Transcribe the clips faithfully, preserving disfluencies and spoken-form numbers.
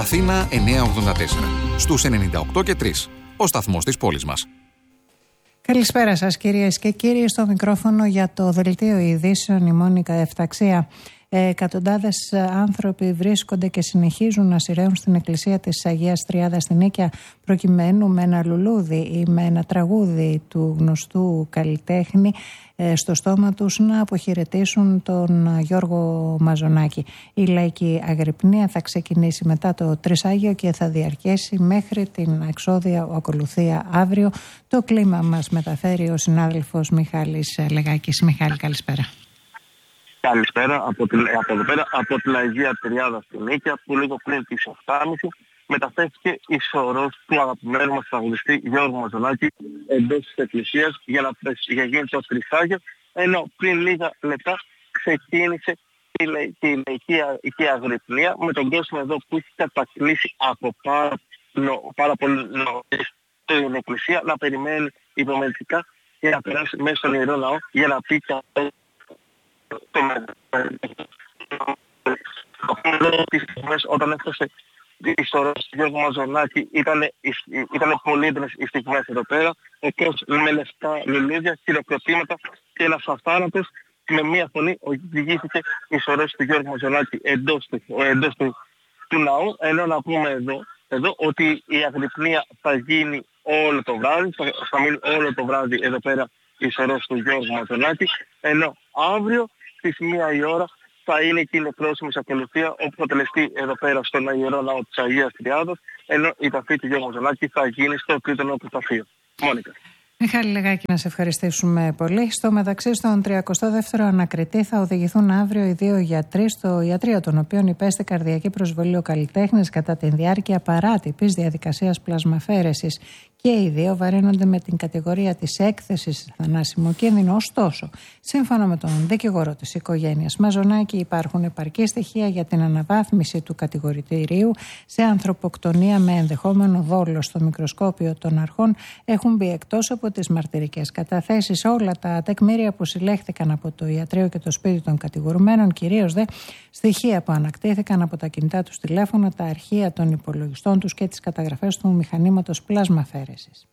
Αθήνα εννιακόσια ογδόντα τέσσερα. Στους ενενήντα οκτώ και τρία. Ο σταθμός της πόλης μας. Καλησπέρα σας κυρίες και κύριοι, στο μικρόφωνο για το Δελτίο Ειδήσεων η Μόνικα Εφταξία. Εκατοντάδες άνθρωποι βρίσκονται και συνεχίζουν να σειραίουν στην εκκλησία της Αγίας Τριάδας στη Νίκαια, προκειμένου με ένα λουλούδι ή με ένα τραγούδι του γνωστού καλλιτέχνη στο στόμα τους να αποχαιρετήσουν τον Γιώργο Μαζονάκη. Η λαϊκή αγρυπνία θα ξεκινήσει μετά το Τρισάγιο και θα διαρκέσει μέχρι την εξώδια ακολουθία αύριο. Το κλίμα μας μεταφέρει ο συνάδελφος Μιχάλης Λεγάκης. Μιχάλη, καλησπέρα. Καλησπέρα από την, από εδώ πέρα, από την Αγία Τριάδα στη Νίκαια, που λίγο πριν τις επτά και μισή μεταφέρθηκε η σωρός του αγαπημένου μας τραγουδιστή Γιώργου Μαζονάκη εντός της εκκλησίας για να, για γίνει το Τρισάγιο, ενώ πριν λίγα λεπτά ξεκίνησε η, η λαϊκή αγρυπνία με τον κόσμο εδώ που έχει κατακλείσει από πάρα, νο, πάρα πολύ νωρίς την εκκλησία να περιμένει υπομετρικά για να περάσει μέσα στον Ιερό Ναό για να πει όταν έφτασε η ιστορία του Γιώργου Μαζονάκη ήταν, ήταν πολύ έντονες οι στιγμές εδώ πέρα, εκτός με λεφτά λουλούδια, χειροκροτήματα και ένας αθάνατος με μία φωνή οδηγήθηκε η ιστορία του Γιώργου Μαζονάκη εντός, εντός του, του ναού, ενώ να πούμε εδώ, εδώ ότι η αγρυπνία θα γίνει όλο το βράδυ, θα, θα μείνει όλο το βράδυ εδώ πέρα η ιστορία του Γιώργου Μαζονάκη, ενώ αύριο στις μία η ώρα θα είναι και η νεκρόσιμη ακολουθία όπου θα τελεστεί εδώ πέρα στον Ιερό Ναό της Αγίας Τριάδας, ενώ η ταφή του Γιώργου Μαζονάκη θα γίνει στο τρίτο ταφείο. Μόνικα. Μιχάλη Λεγάκη, να σε ευχαριστήσουμε πολύ. Στο μεταξύ, στον τριακοστό δεύτερο ανακριτή θα οδηγηθούν αύριο οι δύο γιατροί στο ιατρείο των οποίων υπέστη καρδιακή προσβολή ο καλλιτέχνης κατά τη διάρκεια παράτυπης διαδικασίας πλασμαφαίρεσης. Και οι δύο βαρύνονται με την κατηγορία της έκθεσης θανάσιμο κίνδυνο. Ωστόσο, σύμφωνα με τον δικηγόρο της οικογένειας Μαζονάκη, υπάρχουν επαρκή στοιχεία για την αναβάθμιση του κατηγορητηρίου σε ανθρωποκτονία με ενδεχόμενο δόλο. Στο μικροσκόπιο των αρχών έχουν μπει εκτός από τις μαρτυρικές καταθέσεις όλα τα τεκμήρια που συλλέχθηκαν από το ιατρείο και το σπίτι των κατηγορουμένων, κυρίως δε στοιχεία που ανακτήθηκαν από τα κινητά τους τηλέφωνα, τα αρχεία των υπολογιστών τους και τις καταγραφές του μηχανήματος πλασμαφέρεσης.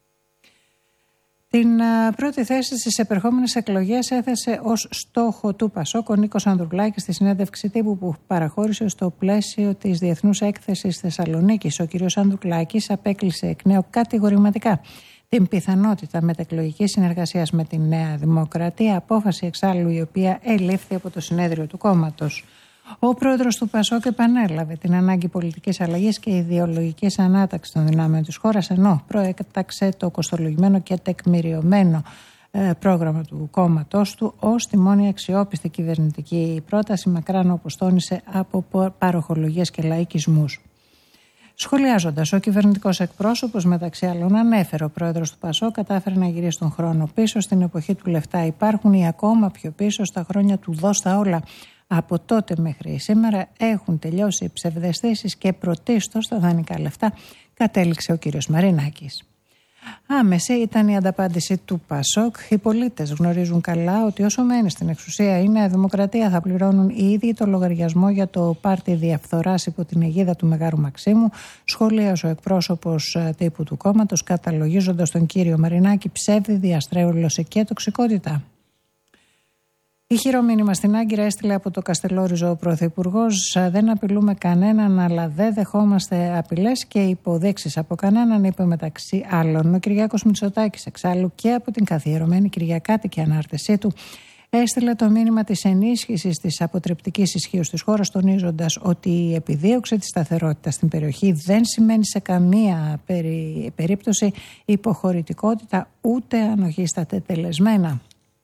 Την πρώτη θέση στις επερχόμενες εκλογές έθεσε ως στόχο του Πασόκ ο Νίκος Ανδρουλάκης στη συνέντευξη τύπου που παραχώρησε στο πλαίσιο της Διεθνούς Έκθεσης Θεσσαλονίκης. Ο κ. Ανδρουλάκης απέκλεισε εκ νέου κατηγορηματικά την πιθανότητα μετεκλογικής συνεργασίας με τη Νέα Δημοκρατία, απόφαση εξάλλου η οποία ελήφθη από το συνέδριο του κόμματος. Ο πρόεδρος του Πασόκ επανέλαβε την ανάγκη πολιτικής αλλαγής και ιδεολογικής ανάταξης των δυνάμεων της χώρας, ενώ προέταξε το κοστολογημένο και τεκμηριωμένο ε, πρόγραμμα του κόμματός του ως τη μόνη αξιόπιστη κυβερνητική πρόταση, μακράν όπως τόνισε από παροχολογίες και λαϊκισμούς. Σχολιάζοντας, ο κυβερνητικός εκπρόσωπος, μεταξύ άλλων, ανέφερε ο πρόεδρος του Πασόκ κατάφερε να γυρίσει τον χρόνο πίσω στην εποχή του λεφτά. Υπάρχουν ή ακόμα πιο πίσω στα χρόνια του δώστα όλα. Από τότε μέχρι σήμερα έχουν τελειώσει οι ψευδαισθήσεις και πρωτίστως τα δανεικά λεφτά, κατέληξε ο κύριος Μαρινάκης. Άμεση ήταν η ανταπάντηση του Πασόκ. Οι πολίτες γνωρίζουν καλά ότι όσο μένει στην εξουσία η Νέα Δημοκρατία θα πληρώνουν οι ίδιοι το λογαριασμό για το πάρτι διαφθοράς υπό την αιγίδα του Μεγάρου Μαξίμου, σχολίασε ο εκπρόσωπος τύπου του κόμματος, καταλογίζοντας τον κύριο Μαρινάκη ψεύδι, διαστρέβλωση και τοξικότητα. Ηχηρό μήνυμα στην Άγκυρα έστειλε από το Καστελόριζο ο Πρωθυπουργός. Δεν απειλούμε κανέναν, αλλά δεν δεχόμαστε απειλές και υποδείξεις από κανέναν, είπε μεταξύ άλλων. Ο Κυριάκος Μητσοτάκης, εξάλλου και από την καθιερωμένη κυριακάτικη ανάρτησή του, έστειλε το μήνυμα της ενίσχυσης της αποτρεπτικής ισχύως της χώρας, τονίζοντας ότι η επιδίωξη της σταθερότητας στην περιοχή δεν σημαίνει σε καμία περί... περίπτωση υποχωρητικότητα ούτε ανοχή στα τετελεσμένα.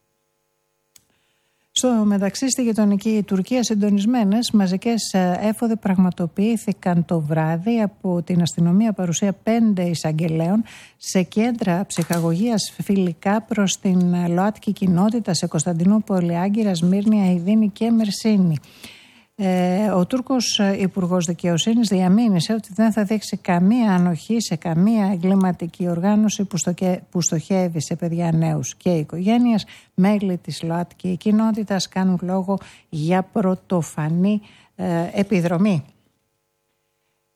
Στο μεταξύ, στη γειτονική Τουρκία, συντονισμένες μαζικές έφοδοι πραγματοποιήθηκαν το βράδυ από την αστυνομία παρουσία πέντε εισαγγελέων σε κέντρα ψυχαγωγίας φιλικά προς την ΛΟΑΤΚΙ κοινότητα σε Κωνσταντινούπολη, Άγκυρα, Σμύρνη, Αηδίνη και Μερσίνη. Ε, ο Τούρκος Υπουργός Δικαιοσύνης διαμήνυσε ότι δεν θα δείξει καμία ανοχή σε καμία εγκληματική οργάνωση που, στοχε, που στοχεύει σε παιδιά, νέους και οικογένειες. Μέλη της ΛΟΑΤΚΙ κοινότητας κάνουν λόγο για πρωτοφανή ε, επιδρομή.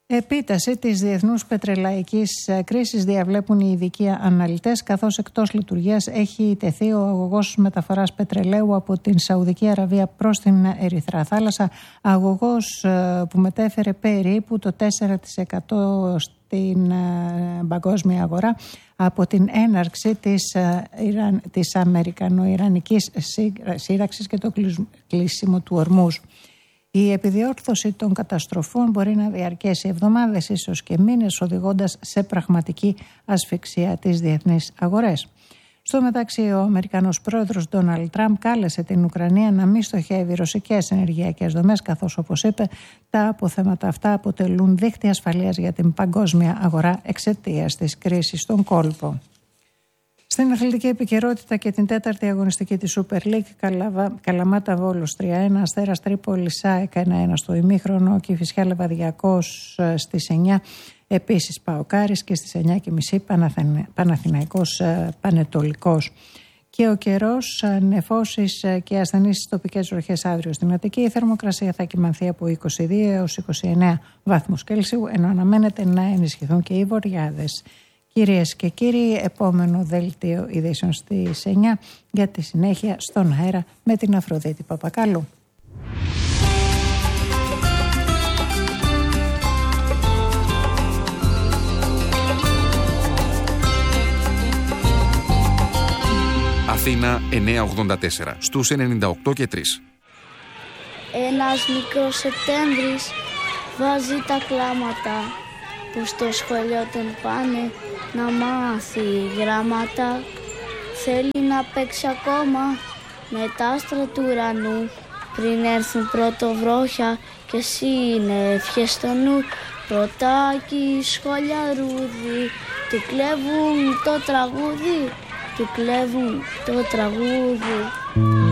Επίταση της διεθνούς πετρελαϊκής κρίσης διαβλέπουν οι ειδικοί αναλυτές, καθώς εκτός λειτουργίας έχει τεθεί ο αγωγός μεταφοράς πετρελαίου από την Σαουδική Αραβία προς την Ερυθρά Θάλασσα, αγωγός που μετέφερε περίπου το τέσσερα τοις εκατό στην παγκόσμια αγορά από την έναρξη της, Ιραν, της Αμερικανο-Ιρανικής σύραξης και το κλείσιμο του Ορμούζ. Η επιδιόρθωση των καταστροφών μπορεί να διαρκέσει εβδομάδες, ίσως και μήνες, οδηγώντας σε πραγματική ασφυξία τις διεθνείς αγορές. Στο μεταξύ, ο Αμερικανός πρόεδρος Ντόναλντ Τραμπ κάλεσε την Ουκρανία να μην στοχεύει ρωσικές ενεργειακές δομές, καθώς, όπως είπε, τα αποθέματα αυτά αποτελούν δίχτυ ασφαλείας για την παγκόσμια αγορά εξαιτίας της κρίσης στον κόλπο. Στην αθλητική επικαιρότητα και την τέταρτη αγωνιστική της Super League, Καλαμάτα Βόλος τρία ένα, Αστέρας Τρίπολης ΑΕΚ ένα ένα στο ημίχρονο, Κηφισιά Λεβαδιακός στις εννιά, επίσης Παοκάρης, και στις εννιά και μισή Παναθηναϊκός Πανετολικός. Και ο καιρός, νεφώσεις και ασθενείς τοπικές βροχές αύριο στην Αττική. Η θερμοκρασία θα κυμανθεί από είκοσι δύο έως είκοσι εννέα βαθμούς Κέλσιου, ενώ αναμένεται να ενισχυθούν και οι βοριάδες. Κυρίες και κύριοι, επόμενο δελτίο ειδήσεων στις εννιά, για τη συνέχεια στον αέρα με την Αφροδίτη Παπακάλου. Αθήνα εννιακόσια ογδόντα τέσσερα, στους ενενήντα οκτώ και τρία. Ένας μικρός Σεπτέμβρης βάζει τα κλάματα που στο σχολείο τον πάνε να μάθει γράμματα. Θέλει να παίξει ακόμα με τα άστρα του ουρανού πριν έρθουν πρωτοβρόχια και σύννεφιες στο νου. Πρωτάκι σχολιαρούδι, του κλέβουν το τραγούδι, του κλέβουν το τραγούδι.